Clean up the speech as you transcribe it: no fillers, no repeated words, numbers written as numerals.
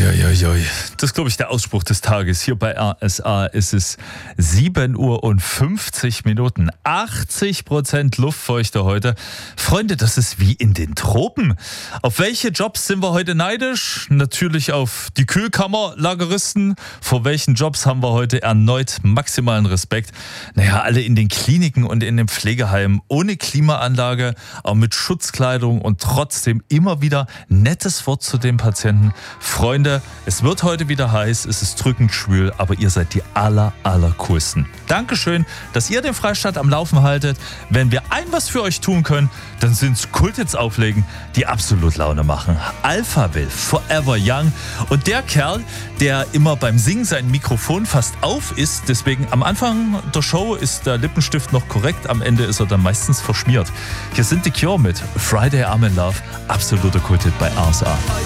Uiuiui. Das ist, glaube ich, der Ausspruch des Tages. Hier bei RSA ist es 7:50 Uhr. 80% Luftfeuchte heute. Freunde, das ist wie in den Tropen. Auf welche Jobs sind wir heute neidisch? Natürlich auf die Kühlkammerlageristen. Vor welchen Jobs haben wir heute erneut maximalen Respekt? Naja, alle in den Kliniken und in den Pflegeheimen. Ohne Klimaanlage, auch mit Schutzkleidung und trotzdem immer wieder nettes Wort zu den Patienten. Freunde, es wird heute wieder heiß, es ist drückend schwül, aber ihr seid die allercoolsten. Dankeschön, dass ihr den Freistaat am Laufen haltet. Wenn wir was für euch tun können, dann sind es Kulthits auflegen, die absolut Laune machen. Alphaville, Forever Young. Und der Kerl, der immer beim Singen sein Mikrofon fast auf ist, deswegen am Anfang der Show ist der Lippenstift noch korrekt, am Ende ist er dann meistens verschmiert. Hier sind die Cure mit Friday I'm in Love, absoluter Kulthit bei RSA.